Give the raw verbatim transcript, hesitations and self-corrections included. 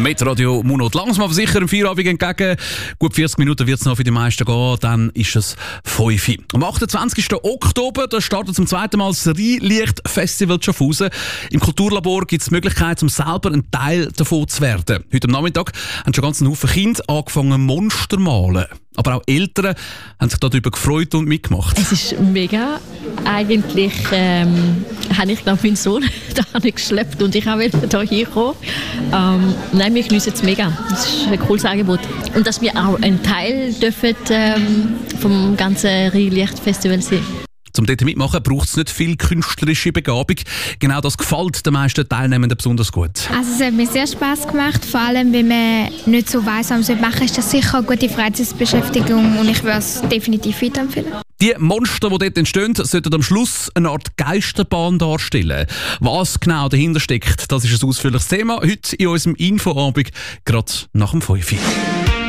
Mit Radio Munot. Langsam aber sicher im Feierabend entgegen. Gut vierzig Minuten wird es noch für die meisten gehen. Dann ist es fünf Uhr. Am achtundzwanzigsten Oktober da startet zum zweiten Mal das Rheinlicht-Festival Schaffhausen. Im Kulturlabor gibt es die Möglichkeit, um selber ein Teil davon zu werden. Heute am Nachmittag haben schon ganz einen Haufen Kinder angefangen, Monster zu malen. Aber auch Eltern haben sich darüber gefreut und mitgemacht. Es ist mega. Eigentlich ähm, habe ich glaube meinen Sohn da geschleppt und ich wollte hier hinkommen. Ähm, nein, wir geniessen es mega. Das ist ein cooles Angebot. Und dass wir auch ein Teil dürfen, ähm, vom ganzen Rheinlicht-Festival sein. Um dort mitmachen, braucht es nicht viel künstlerische Begabung. Genau das gefällt den meisten Teilnehmenden besonders gut. Also es hat mir sehr Spass gemacht, vor allem wenn man nicht so weiss, was man machen soll, ist das sicher eine gute Freizeitbeschäftigung und ich würde es definitiv weiterempfehlen. Die Monster, die dort entstehen, sollten am Schluss eine Art Geisterbahn darstellen. Was genau dahinter steckt, das ist ein ausführliches Thema heute in unserem Infoabend, gerade nach dem fünf Uhr.